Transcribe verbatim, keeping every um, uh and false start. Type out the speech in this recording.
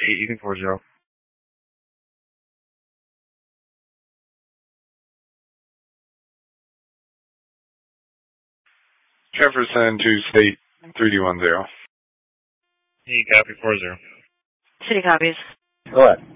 eight Eaton four zero. Jefferson to State three two one zero. Hey, copy four zero. City copies. Go ahead.